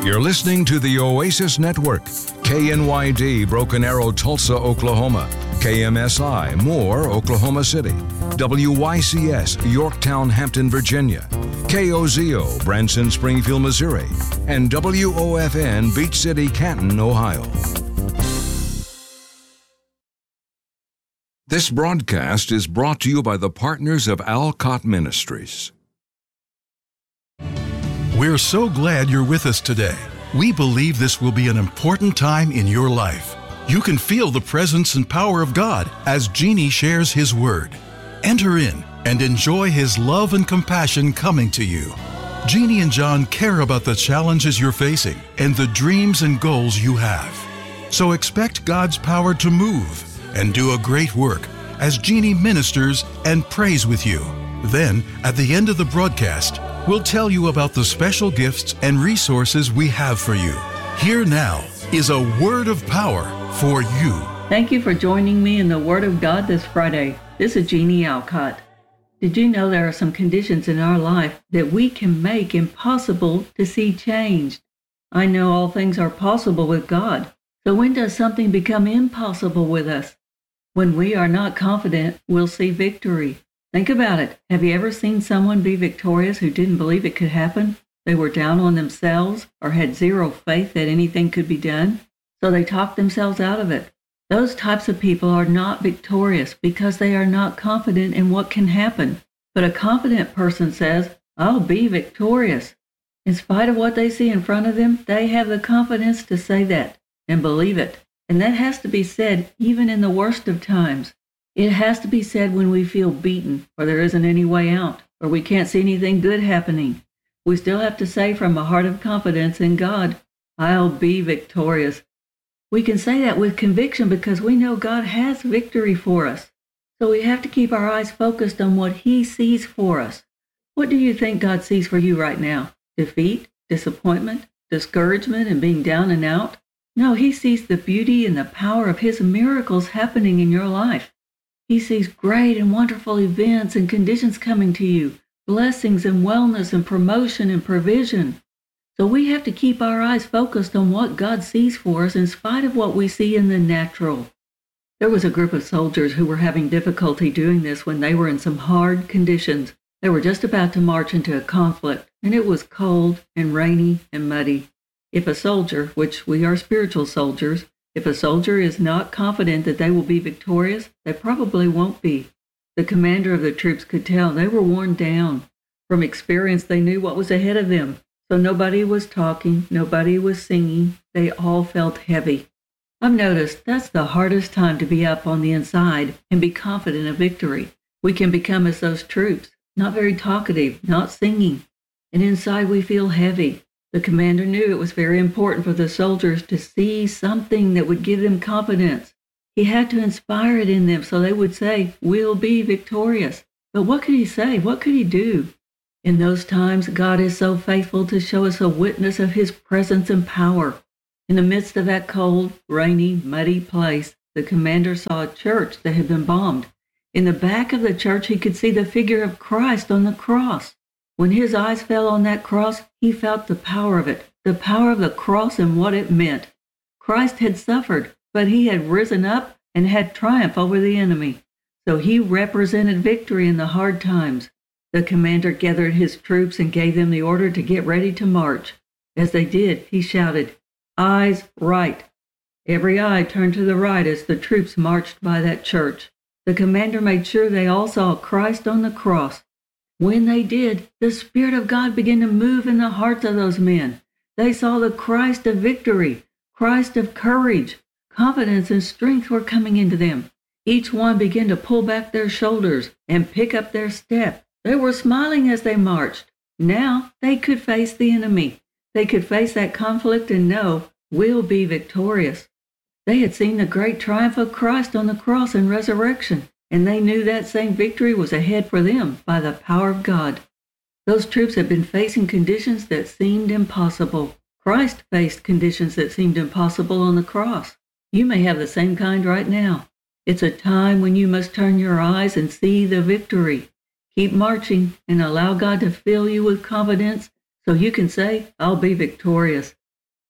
You're listening to the Oasis Network, KNYD Broken Arrow, Tulsa, Oklahoma, KMSI Moore, Oklahoma City, WYCS Yorktown, Hampton, Virginia, KOZO Branson, Springfield, Missouri, and WOFN Beach City, Canton, Ohio. This broadcast is brought to you by the partners of Alcott Ministries. We're so glad you're with us today. We believe this will be an important time in your life. You can feel the presence and power of God as Jeannie shares His Word. Enter in and enjoy His love and compassion coming to you. Jeannie and John care about the challenges you're facing and the dreams and goals you have. So expect God's power to move and do a great work as Jeannie ministers and prays with you. Then, at the end of the broadcast, we'll tell you about the special gifts and resources we have for you. Here now is a word of power for you. Thank you for joining me in the Word of God this Friday. This is Jeannie Alcott. Did you know there are some conditions in our life that we can make impossible to see changed? I know all things are possible with God. So when does something become impossible with us? When we are not confident we'll see victory. Think about it. Have you ever seen someone be victorious who didn't believe it could happen? They were down on themselves or had zero faith that anything could be done, so they talked themselves out of it. Those types of people are not victorious because they are not confident in what can happen. But a confident person says, I'll be victorious. In spite of what they see in front of them, they have the confidence to say that and believe it. And that has to be said even in the worst of times. It has to be said when we feel beaten, or there isn't any way out, or we can't see anything good happening. We still have to say from a heart of confidence in God, I'll be victorious. We can say that with conviction because we know God has victory for us. So we have to keep our eyes focused on what He sees for us. What do you think God sees for you right now? Defeat, disappointment, discouragement, and being down and out? No, He sees the beauty and the power of His miracles happening in your life. He sees great and wonderful events and conditions coming to you, blessings and wellness and promotion and provision. So we have to keep our eyes focused on what God sees for us in spite of what we see in the natural. There was a group of soldiers who were having difficulty doing this when they were in some hard conditions. They were just about to march into a conflict, and it was cold and rainy and muddy. If a soldier, which we are spiritual soldiers, if a soldier is not confident that they will be victorious, they probably won't be. The commander of the troops could tell they were worn down. From experience, they knew what was ahead of them. So nobody was talking, nobody was singing. They all felt heavy. I've noticed that's the hardest time to be up on the inside and be confident of victory. We can become as those troops, not very talkative, not singing. And inside we feel heavy. The commander knew it was very important for the soldiers to see something that would give them confidence. He had to inspire it in them so they would say, we'll be victorious. But what could he say? What could he do? In those times, God is so faithful to show us a witness of His presence and power. In the midst of that cold, rainy, muddy place, the commander saw a church that had been bombed. In the back of the church, he could see the figure of Christ on the cross. When his eyes fell on that cross, he felt the power of it, the power of the cross and what it meant. Christ had suffered, but He had risen up and had triumph over the enemy. So He represented victory in the hard times. The commander gathered his troops and gave them the order to get ready to march. As they did, he shouted, "Eyes right." Every eye turned to the right as the troops marched by that church. The commander made sure they all saw Christ on the cross. When they did, the Spirit of God began to move in the hearts of those men. They saw the Christ of victory, Christ of courage. Confidence and strength were coming into them. Each one began to pull back their shoulders and pick up their step. They were smiling as they marched. Now they could face the enemy. They could face that conflict and know, we'll be victorious. They had seen the great triumph of Christ on the cross and resurrection, and they knew that same victory was ahead for them by the power of God. Those troops had been facing conditions that seemed impossible. Christ faced conditions that seemed impossible on the cross. You may have the same kind right now. It's a time when you must turn your eyes and see the victory. Keep marching and allow God to fill you with confidence so you can say, I'll be victorious.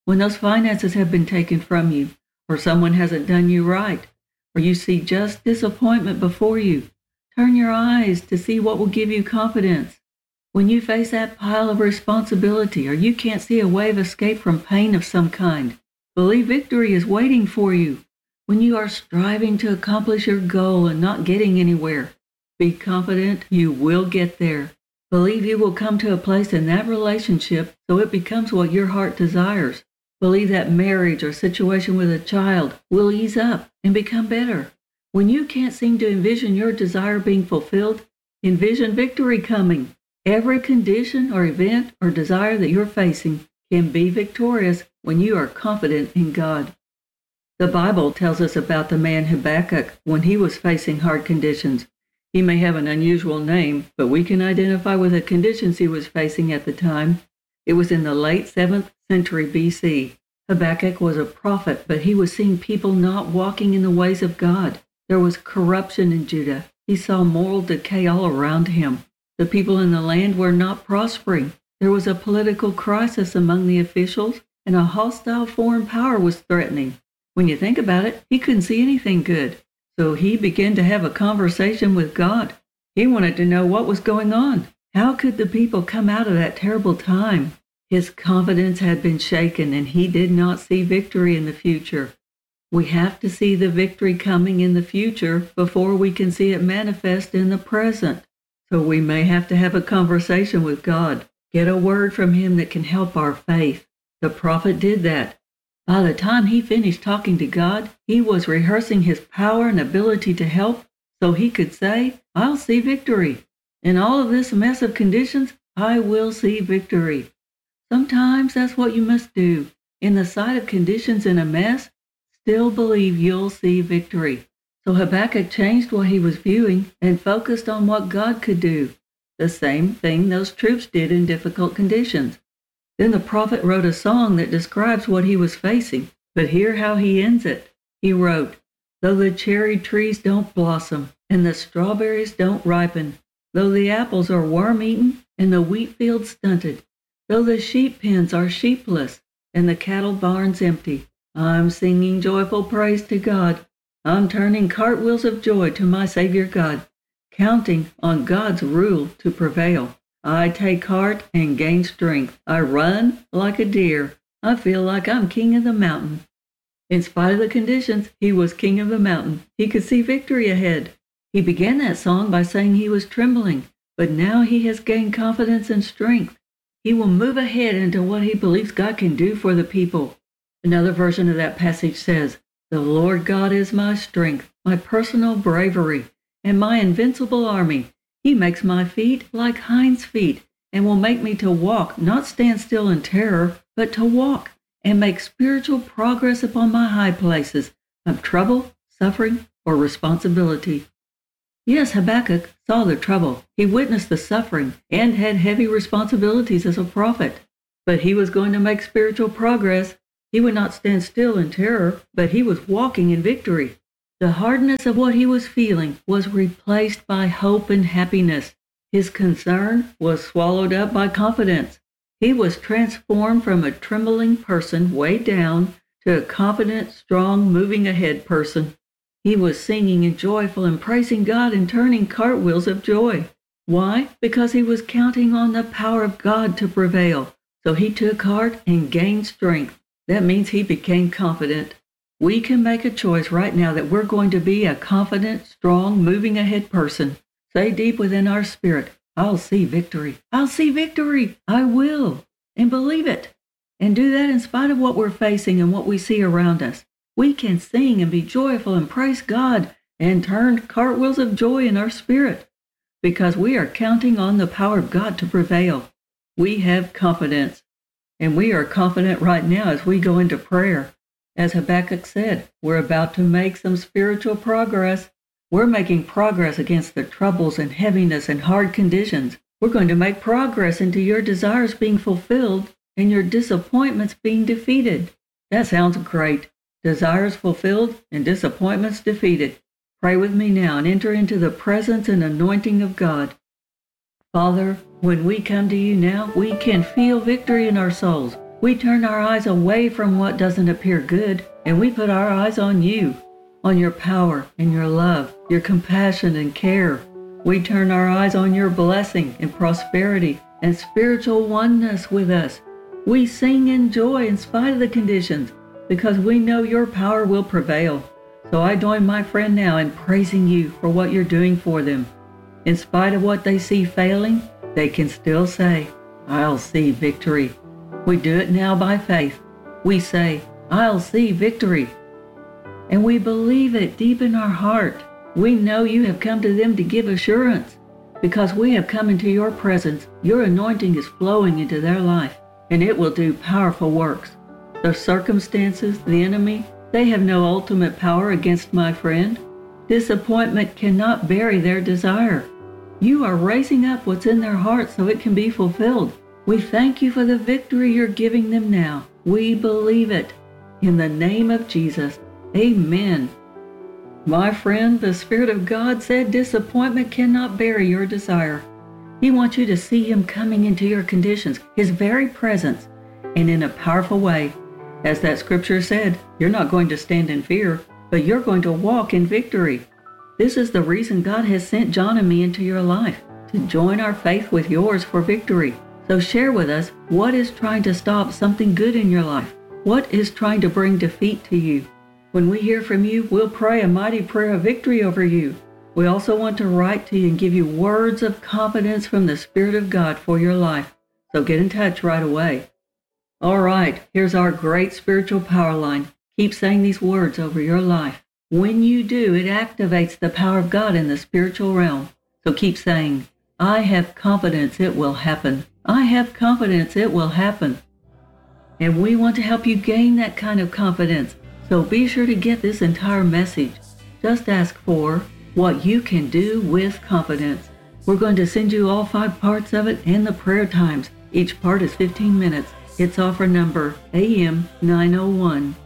When those finances have been taken from you, or someone hasn't done you right, or you see just disappointment before you, turn your eyes to see what will give you confidence. When you face that pile of responsibility, or you can't see a way of escape from pain of some kind, believe victory is waiting for you. When you are striving to accomplish your goal and not getting anywhere, be confident you will get there. Believe you will come to a place in that relationship so it becomes what your heart desires. Believe that marriage or situation with a child will ease up and become better. When you can't seem to envision your desire being fulfilled, envision victory coming. Every condition or event or desire that you're facing can be victorious when you are confident in God. The Bible tells us about the man Habakkuk when he was facing hard conditions. He may have an unusual name, but we can identify with the conditions he was facing at the time. It was in the late 7th century BC. Habakkuk was a prophet, but he was seeing people not walking in the ways of God. There was corruption in Judah. He saw moral decay all around him. The people in the land were not prospering. There was a political crisis among the officials, and a hostile foreign power was threatening. When you think about it, he couldn't see anything good. So he began to have a conversation with God. He wanted to know what was going on. How could the people come out of that terrible time? His confidence had been shaken, and he did not see victory in the future. We have to see the victory coming in the future before we can see it manifest in the present. So we may have to have a conversation with God, get a word from him that can help our faith. The prophet did that. By the time he finished talking to God, he was rehearsing his power and ability to help, so he could say, I'll see victory. In all of this mess of conditions, I will see victory. Sometimes that's what you must do. In the sight of conditions in a mess, still believe you'll see victory. So Habakkuk changed what he was viewing and focused on what God could do. The same thing those troops did in difficult conditions. Then the prophet wrote a song that describes what he was facing, but hear how he ends it. He wrote, Though the cherry trees don't blossom, and the strawberries don't ripen, though the apples are worm-eaten, and the wheat fields stunted, though the sheep pens are sheepless, and the cattle barns empty, I'm singing joyful praise to God. I'm turning cartwheels of joy to my Savior God, counting on God's rule to prevail. I take heart and gain strength. I run like a deer. I feel like I'm king of the mountain. In spite of the conditions, he was king of the mountain. He could see victory ahead. He began that song by saying he was trembling, but now he has gained confidence and strength. He will move ahead into what he believes God can do for the people. Another version of that passage says, The Lord God is my strength, my personal bravery, and my invincible army. He makes my feet like hinds' feet, and will make me to walk, not stand still in terror, but to walk, and make spiritual progress upon my high places of trouble, suffering, or responsibility. Yes, Habakkuk saw the trouble. He witnessed the suffering and had heavy responsibilities as a prophet. But he was going to make spiritual progress. He would not stand still in terror, but he was walking in victory. The hardness of what he was feeling was replaced by hope and happiness. His concern was swallowed up by confidence. He was transformed from a trembling person weighed down to a confident, strong, moving ahead person. He was singing and joyful and praising God and turning cartwheels of joy. Why? Because he was counting on the power of God to prevail. So he took heart and gained strength. That means he became confident. We can make a choice right now that we're going to be a confident, strong, moving ahead person. Say deep within our spirit, I'll see victory. I'll see victory. I will. And believe it. And do that in spite of what we're facing and what we see around us. We can sing and be joyful and praise God and turn cartwheels of joy in our spirit because we are counting on the power of God to prevail. We have confidence. And we are confident right now as we go into prayer. As Habakkuk said, we're about to make some spiritual progress. We're making progress against the troubles and heaviness and hard conditions. We're going to make progress into your desires being fulfilled and your disappointments being defeated. That sounds great. Desires fulfilled and disappointments defeated. Pray with me now and enter into the presence and anointing of God. Father, when we come to you now, we can feel victory in our souls. We turn our eyes away from what doesn't appear good, and we put our eyes on you, on your power and your love, your compassion and care. We turn our eyes on your blessing and prosperity and spiritual oneness with us. We sing in joy in spite of the conditions because we know your power will prevail. So I join my friend now in praising you for what you're doing for them. In spite of what they see failing, they can still say, I'll see victory. We do it now by faith. We say, I'll see victory. And we believe it deep in our heart. We know you have come to them to give assurance. Because we have come into your presence, your anointing is flowing into their life, and it will do powerful works. The circumstances, the enemy, they have no ultimate power against my friend. Disappointment cannot bury their desire. You are raising up what's in their heart so it can be fulfilled. We thank you for the victory you're giving them now. We believe it. In the name of Jesus, amen. My friend, the Spirit of God said disappointment cannot bury your desire. He wants you to see Him coming into your conditions, His very presence, and in a powerful way. As that scripture said, you're not going to stand in fear, but you're going to walk in victory. This is the reason God has sent John and me into your life, to join our faith with yours for victory. So share with us what is trying to stop something good in your life. What is trying to bring defeat to you? When we hear from you, we'll pray a mighty prayer of victory over you. We also want to write to you and give you words of confidence from the Spirit of God for your life. So get in touch right away. All right, here's our great spiritual power line. Keep saying these words over your life. When you do, it activates the power of God in the spiritual realm. So keep saying, I have confidence it will happen. I have confidence it will happen. And we want to help you gain that kind of confidence. So be sure to get this entire message. Just ask for what you can do with confidence. We're going to send you all 5 parts of it and the prayer times. Each part is 15 minutes. It's offer number AM 901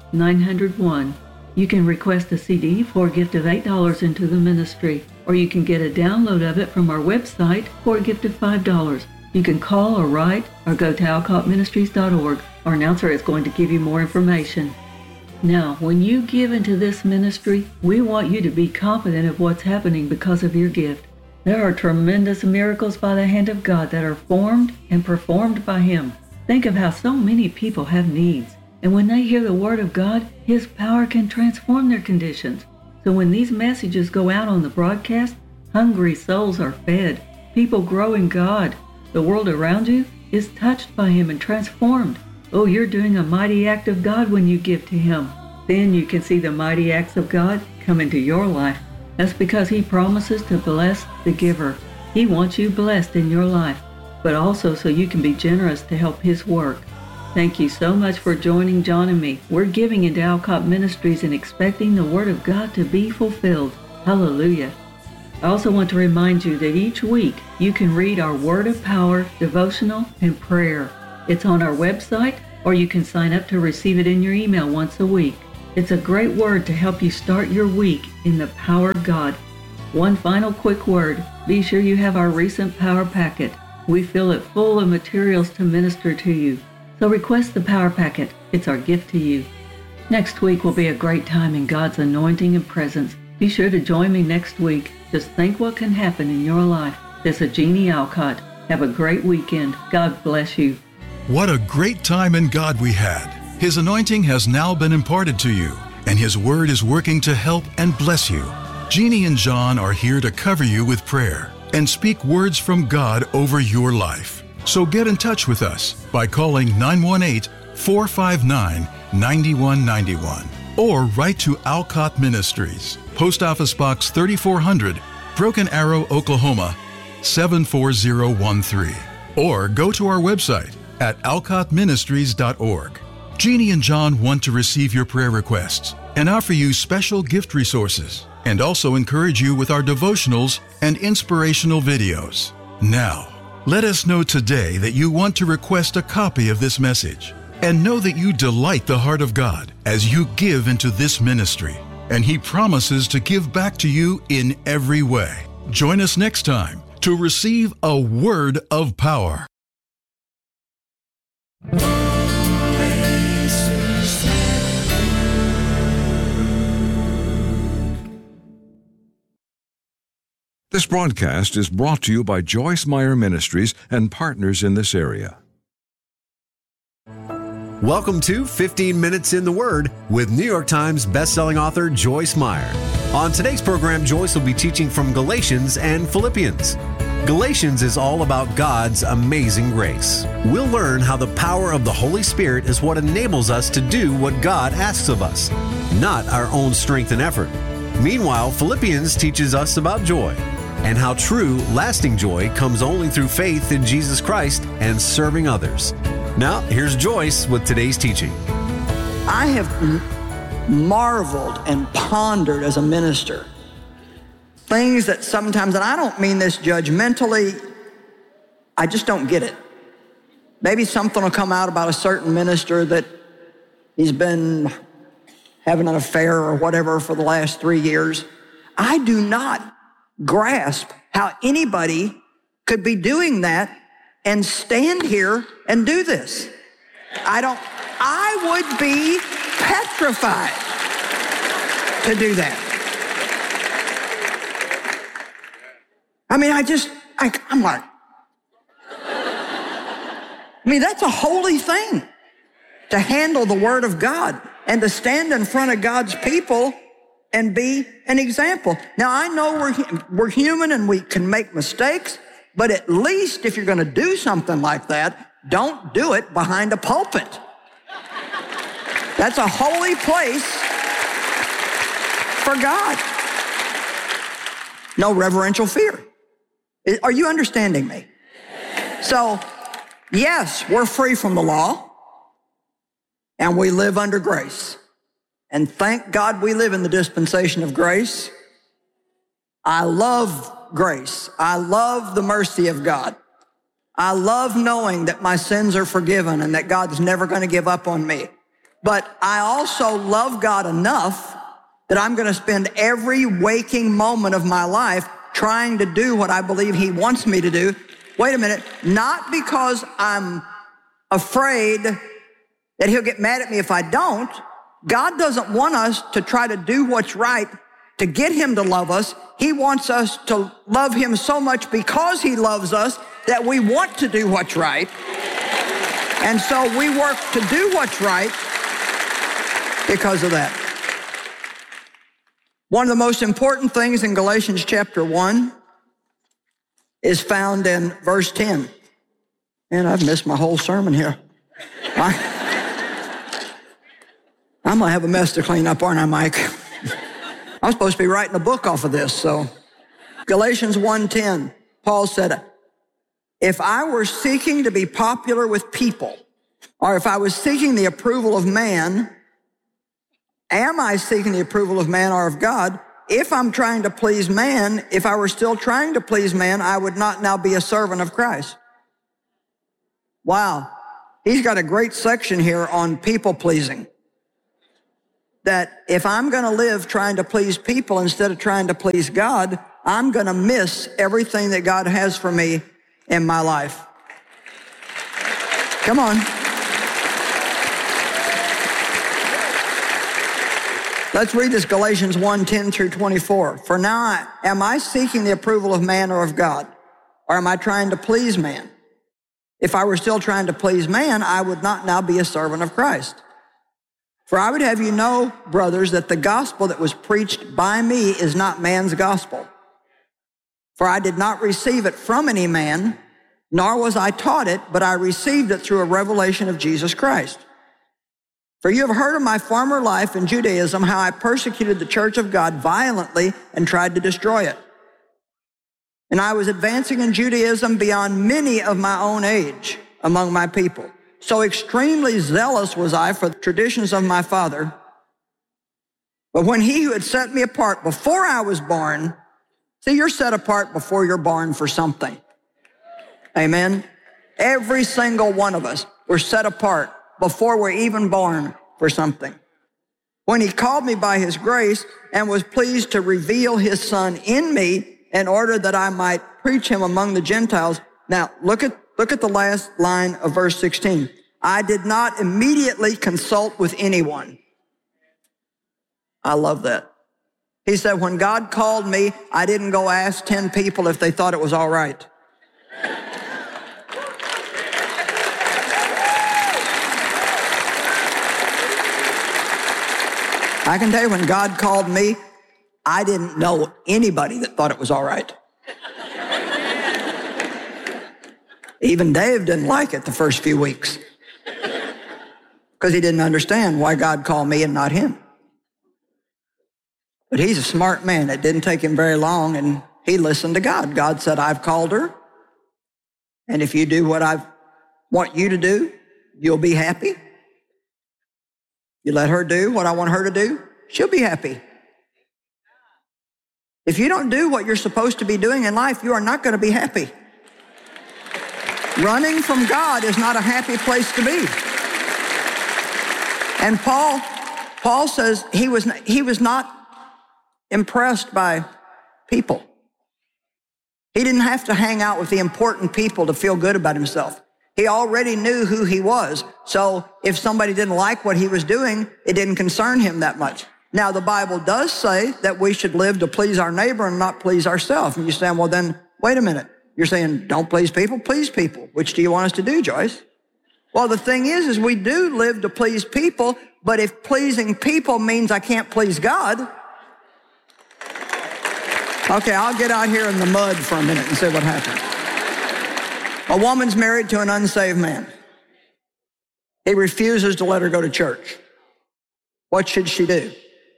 901. You can request a CD for a gift of $8 into the ministry, or you can get a download of it from our website for a gift of $5. You can call or write or go to alcottministries.org. Our announcer is going to give you more information. Now, when you give into this ministry, we want you to be confident of what's happening because of your gift. There are tremendous miracles by the hand of God that are formed and performed by Him. Think of how so many people have needs. And when they hear the Word of God, His power can transform their conditions. So when these messages go out on the broadcast, hungry souls are fed. People grow in God. The world around you is touched by Him and transformed. Oh, you're doing a mighty act of God when you give to Him. Then you can see the mighty acts of God come into your life. That's because He promises to bless the giver. He wants you blessed in your life, but also so you can be generous to help His work. Thank you so much for joining John and me. We're giving into Alcott Ministries and expecting the Word of God to be fulfilled. Hallelujah. I also want to remind you that each week you can read our Word of Power, devotional, and prayer. It's on our website, or you can sign up to receive it in your email once a week. It's a great word to help you start your week in the power of God. One final quick word. Be sure you have our recent Power Packet. We fill it full of materials to minister to you. So request the Power Packet. It's our gift to you. Next week will be a great time in God's anointing and presence. Be sure to join me next week. Just think what can happen in your life. This is Jeannie Alcott. Have a great weekend. God bless you. What a great time in God we had. His anointing has now been imparted to you, and His Word is working to help and bless you. Jeannie and John are here to cover you with prayer and speak words from God over your life. So get in touch with us by calling 918-459-9191 or write to Alcott Ministries, Post Office Box 3400, Broken Arrow, Oklahoma 74013, or go to our website at alcottministries.org. Jeannie and John want to receive your prayer requests and offer you special gift resources and also encourage you with our devotionals and inspirational videos. Now, let us know today that you want to request a copy of this message, and know that you delight the heart of God as you give into this ministry, and He promises to give back to you in every way. Join us next time to receive a word of power. This broadcast is brought to you by Joyce Meyer Ministries and partners in this area. Welcome to 15 Minutes in the Word with New York Times bestselling author Joyce Meyer. On today's program, Joyce will be teaching from Galatians and Philippians. Galatians is all about God's amazing grace. We'll learn how the power of the Holy Spirit is what enables us to do what God asks of us, not our own strength and effort. Meanwhile, Philippians teaches us about joy and how true, lasting joy comes only through faith in Jesus Christ and serving others. Now, here's Joyce with today's teaching. I have marveled and pondered as a minister things that sometimes, and I don't mean this judgmentally, I just don't get it. Maybe something will come out about a certain minister that he's been having an affair or whatever for the last 3 years. I do not grasp how anybody could be doing that and stand here and do this. I would be petrified to do that. I mean, I'm like, that's a holy thing to handle the Word of God and to stand in front of God's people and be an example. Now, I know we're human and we can make mistakes, but at least if you're going to do something like that, don't do it behind a pulpit. That's a holy place for God. No reverential fear. Are you understanding me? So, yes, we're free from the law and we live under grace. And thank God we live in the dispensation of grace. I love grace. I love the mercy of God. I love knowing that my sins are forgiven and that God's never going to give up on me. But I also love God enough that I'm going to spend every waking moment of my life trying to do what I believe He wants me to do. Wait a minute, not because I'm afraid that He'll get mad at me if I don't. God doesn't want us to try to do what's right to get Him to love us. He wants us to love Him so much because He loves us that we want to do what's right. And so we work to do what's right because of that. One of the most important things in Galatians chapter 1 is found in verse 10. And I've missed my whole sermon here. I'm going to have a mess to clean up, aren't I, Mike? I'm supposed to be writing a book off of this. So Galatians 1:10, Paul said, if I were seeking to be popular with people, or if I was seeking the approval of man, am I seeking the approval of man or of God? If I'm trying to please man, if I were still trying to please man, I would not now be a servant of Christ. Wow. He's got a great section here on people pleasing. That if I'm going to live trying to please people instead of trying to please God, I'm going to miss everything that God has for me in my life. Come on. Let's read this, Galatians 1:10 through 24. For now, am I seeking the approval of man or of God? Or am I trying to please man? If I were still trying to please man, I would not now be a servant of Christ. For I would have you know, brothers, that the gospel that was preached by me is not man's gospel. For I did not receive it from any man, nor was I taught it, but I received it through a revelation of Jesus Christ. For you have heard of my former life in Judaism, how I persecuted the church of God violently and tried to destroy it. And I was advancing in Judaism beyond many of my own age among my people. So extremely zealous was I for the traditions of my father. But when He who had set me apart before I was born, see, you're set apart before you're born for something. Amen. Every single one of us, we're set apart before we're even born for something. When He called me by His grace and was pleased to reveal His Son in me in order that I might preach Him among the Gentiles. Now, look at the last line of verse 16. I did not immediately consult with anyone. I love that. He said, when God called me, I didn't go ask 10 people if they thought it was all right. I can tell you, when God called me, I didn't know anybody that thought it was all right. Even Dave didn't like it the first few weeks because he didn't understand why God called me and not him. But he's a smart man. It didn't take him very long, and he listened to God. God said, I've called her, and if you do what I want you to do, you'll be happy. You let her do what I want her to do, she'll be happy. If you don't do what you're supposed to be doing in life, you are not going to be happy. Running from God is not a happy place to be. And Paul says he was not impressed by people. He didn't have to hang out with the important people to feel good about himself. He already knew who he was. So if somebody didn't like what he was doing, it didn't concern him that much. Now, the Bible does say that we should live to please our neighbor and not please ourselves. And you're saying, well, then, wait a minute. You're saying, don't please people, please people. Which do you want us to do, Joyce? Well, the thing is we do live to please people, but if pleasing people means I can't please God, okay, I'll get out here in the mud for a minute and see what happens. A woman's married to an unsaved man. He refuses to let her go to church. What should she do?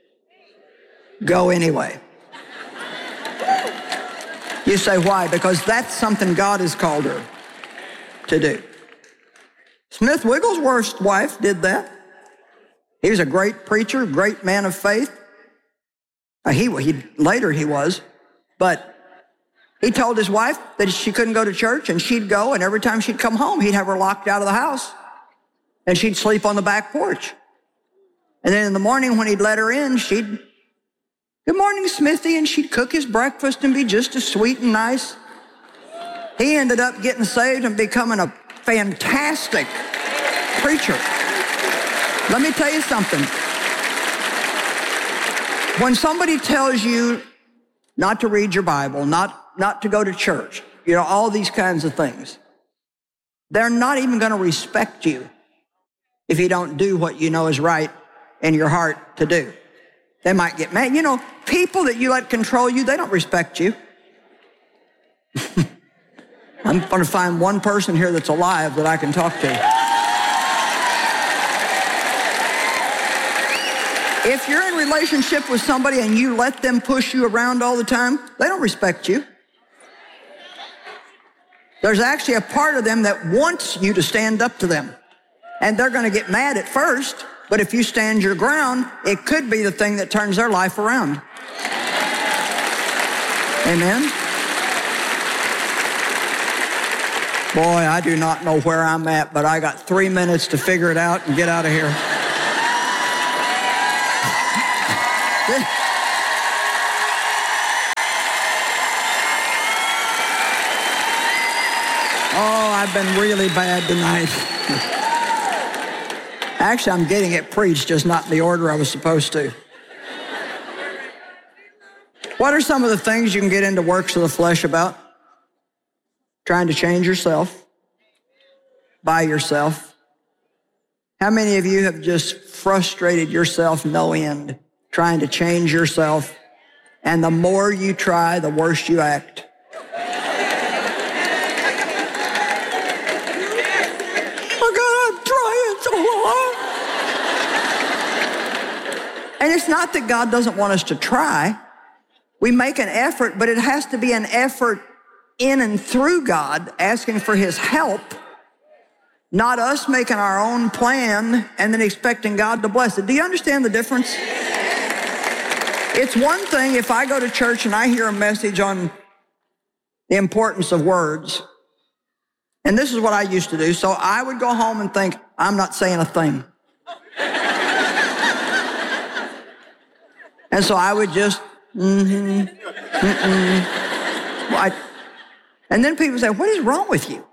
Go anyway. You say, why? Because that's something God has called her to do. Smith Wigglesworth's wife did that. He was a great preacher, great man of faith. Later he was, but he told his wife that she couldn't go to church, and she'd go, and every time she'd come home, he'd have her locked out of the house, and she'd sleep on the back porch. And then in the morning when he'd let her in, she'd, good morning, Smithy, and she'd cook his breakfast and be just as sweet and nice. He ended up getting saved and becoming a fantastic preacher. Let me tell you something. When somebody tells you not to read your Bible, not to go to church, all these kinds of things, they're not even going to respect you if you don't do what you know is right in your heart to do. They might get mad. People that you let control you, they don't respect you. I'm going to find one person here that's alive that I can talk to. If you're in a relationship with somebody and you let them push you around all the time, they don't respect you. There's actually a part of them that wants you to stand up to them. And they're going to get mad at first, but if you stand your ground, it could be the thing that turns their life around. Amen? Boy, I do not know where I'm at, but I got 3 minutes to figure it out and get out of here. Oh, I've been really bad tonight. Actually, I'm getting it preached, just not in the order I was supposed to. What are some of the things you can get into works of the flesh about? Trying to change yourself by yourself. How many of you have just frustrated yourself no end trying to change yourself, and the more you try, the worse you act? And it's not that God doesn't want us to try. We make an effort, but it has to be an effort in and through God, asking for his help, not us making our own plan and then expecting God to bless it. Do you understand the difference? It's one thing if I go to church and I hear a message on the importance of words, and this is what I used to do. So I would go home and think, I'm not saying a thing. And so I would just, and then people say, what is wrong with you?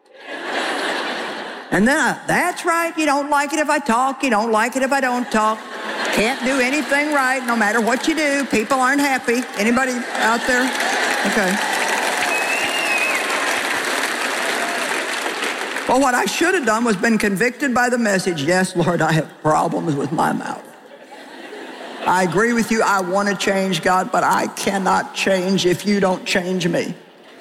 And then that's right, you don't like it if I talk, you don't like it if I don't talk. Can't do anything right no matter what you do. People aren't happy. Anybody out there? Okay. Well, what I should have done was been convicted by the message. Yes, Lord, I have problems with my mouth. I agree with you. I want to change, God, but I cannot change if you don't change me.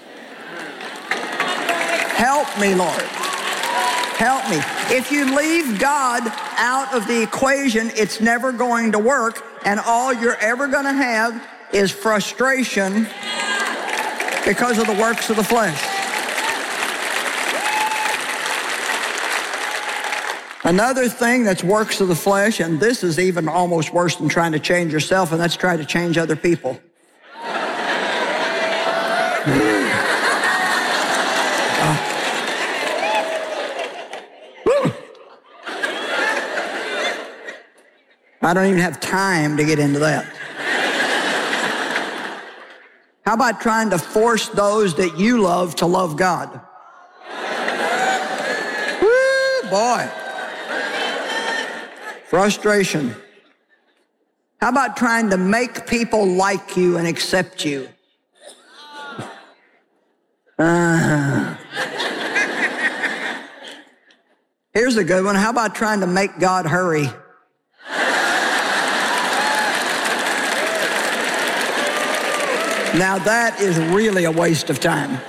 Help me, Lord. Help me. If you leave God out of the equation, it's never going to work, and all you're ever going to have is frustration because of the works of the flesh. Another thing that's works of the flesh, and this is even almost worse than trying to change yourself, and that's trying to change other people. I don't even have time to get into that. How about trying to force those that you love to love God? Woo, boy. Frustration. How about trying to make people like you and accept you? Here's a good one. How about trying to make God hurry? Now that is really a waste of time.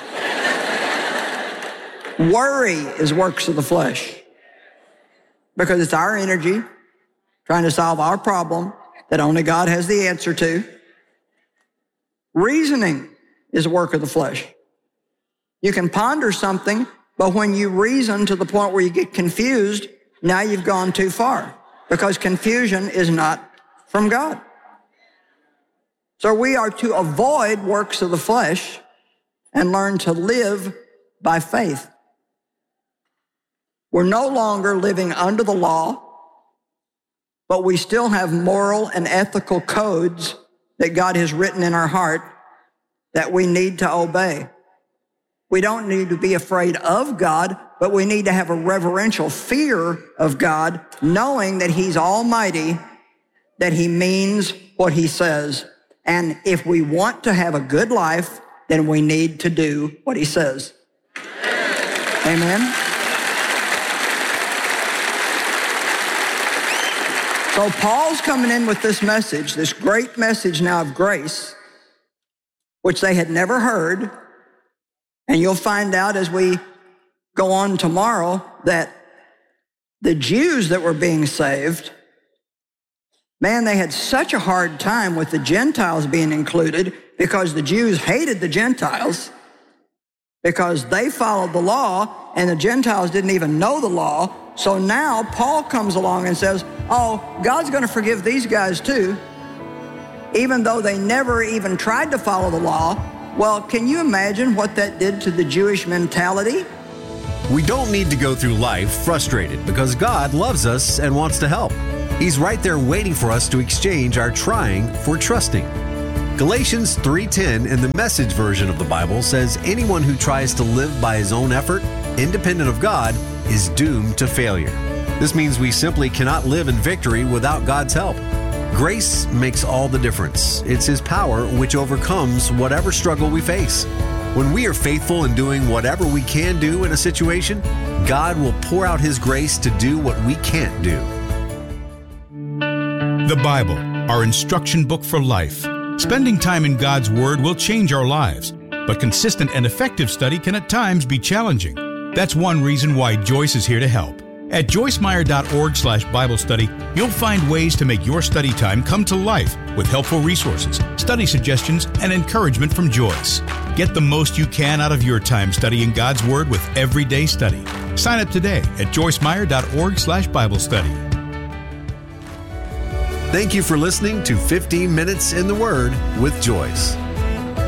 Worry is works of the flesh because it's our energy trying to solve our problem that only God has the answer to. Reasoning is a work of the flesh. You can ponder something, but when you reason to the point where you get confused, now you've gone too far because confusion is not from God. So we are to avoid works of the flesh and learn to live by faith. We're no longer living under the law, but we still have moral and ethical codes that God has written in our heart that we need to obey. We don't need to be afraid of God, but we need to have a reverential fear of God, knowing that He's almighty, that He means what He says. And if we want to have a good life, then we need to do what He says. Amen? So Paul's coming in with this message, this great message now of grace, which they had never heard. And you'll find out as we go on tomorrow that the Jews that were being saved, man, they had such a hard time with the Gentiles being included because the Jews hated the Gentiles because they followed the law and the Gentiles didn't even know the law. So now Paul comes along and says, oh, God's going to forgive these guys too, even though they never even tried to follow the law. Well, can you imagine what that did to the Jewish mentality? We don't need to go through life frustrated because God loves us and wants to help. He's right there waiting for us to exchange our trying for trusting. Galatians 3:10 in the Message version of the Bible says anyone who tries to live by his own effort, independent of God, is doomed to failure. This means we simply cannot live in victory without God's help. Grace makes all the difference. It's His power which overcomes whatever struggle we face. When we are faithful in doing whatever we can do in a situation, God will pour out His grace to do what we can't do. The Bible, our instruction book for life. Spending time in God's Word will change our lives, but consistent and effective study can at times be challenging. That's one reason why Joyce is here to help. At joycemeyer.org/Bible study, you'll find ways to make your study time come to life with helpful resources, study suggestions, and encouragement from Joyce. Get the most you can out of your time studying God's Word with Everyday Study. Sign up today at joycemeyer.org/Bible study. Thank you for listening to 15 Minutes in the Word with Joyce.